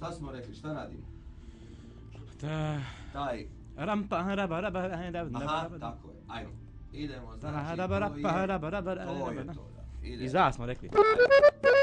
Šta smo rekli, šta radimo? Taj... Rampa, aha, tako je, ajmo. Idemo, znači, to je to, da. I za smo rekli.